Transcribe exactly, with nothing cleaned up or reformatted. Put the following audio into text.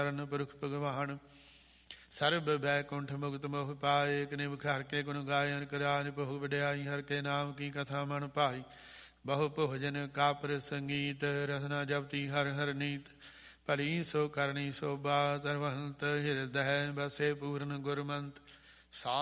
ਕਰਨ ਪੁਰਖ ਭਗਵਾਨ। ਸਰਬ ਬੈਕੁੰਠ ਮੁਕਤ ਮੋਹ ਪਾਏ। ਇੱਕ ਨਿਮਖ ਹਰ ਕੇ ਗੁਣ ਗਾਇਨ ਕਰਿਆ ਨਿਭਹੁ ਵਡਿਆਈ। ਹਰ ਕੇ ਨਾਮ ਕੀ ਕਥਾ ਮਨ ਭਾਈ। ਬਹੁ ਭੋਜਨ ਕਾਪਰ ਸੰਗੀਤ। ਰਸਨਾ ਜਪਤੀ ਹਰ ਹਰ ਨੀਤ। ਭਲੀ ਸੋ ਕਰਨੀ ਸੋ ਬਾਤ। ਹਰਵੰਤ ਹਿਰਦੈ ਬਸੇ ਪੂਰਨ ਗੁਰਮੰਤ। ਸਾ